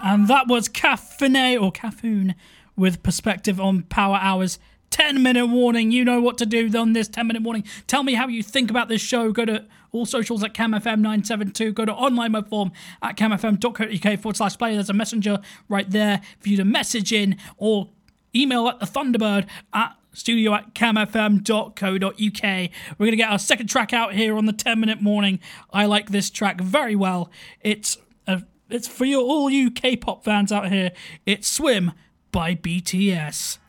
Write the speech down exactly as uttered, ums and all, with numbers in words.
And that was Caffeine or Caffoon with Perspective on Power Hours. ten minute warning. You know what to do on this ten minute warning. Tell me how you think about this show. Go to all socials at cam f m nine seven two. Go to online web form at camfm.co.uk forward slash play. There's a messenger right there for you to message in, or email at the Thunderbird at studio at camfm.co.uk. We're going to get our second track out here on the ten minute morning. I like this track very well. It's a, it's for you, all you K-pop fans out here. It's Swim by B T S.